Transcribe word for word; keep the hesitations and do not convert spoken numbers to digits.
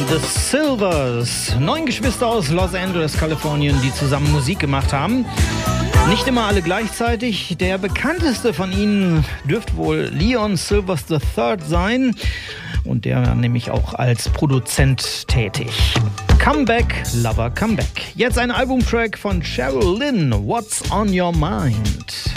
The Silvers, neun Geschwister aus Los Angeles, Kalifornien, die zusammen Musik gemacht haben. Nicht immer alle gleichzeitig. Der bekannteste von ihnen dürfte wohl Leon Silvers the Third sein. Und der war nämlich auch als Produzent tätig. Comeback, Lover Comeback. Jetzt ein Albumtrack von Cheryl Lynn, What's on Your Mind?